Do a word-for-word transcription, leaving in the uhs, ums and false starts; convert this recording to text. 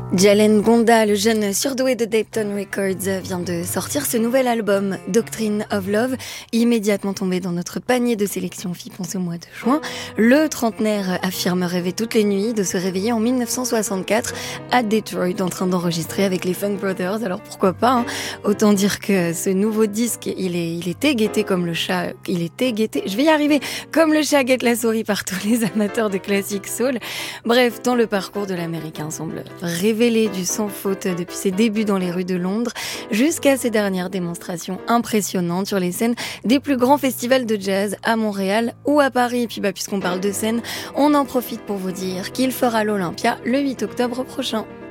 Jalen Gonda, le jeune surdoué de Dayton Records, vient de sortir ce nouvel album, Doctrine of Love, immédiatement tombé dans notre panier de sélection F I P au mois de juin. Le trentenaire affirme rêver toutes les nuits de se réveiller en mille neuf cent soixante-quatre à Detroit en train d'enregistrer avec les Funk Brothers, alors pourquoi pas, hein. Autant dire que ce nouveau disque, il, est, il était guetté comme le chat, il était guetté, je vais y arriver, comme le chat guette la souris par tous les amateurs de classique soul. Bref, tant le parcours de l'américain semble révéler du sans faute depuis ses débuts dans les rues de Londres jusqu'à ses dernières démonstrations impressionnantes sur les scènes des plus grands festivals de jazz à Montréal ou à Paris. Et puis bah, puisqu'on parle de scène, on en profite pour vous dire qu'il fera l'Olympia le huit octobre prochain.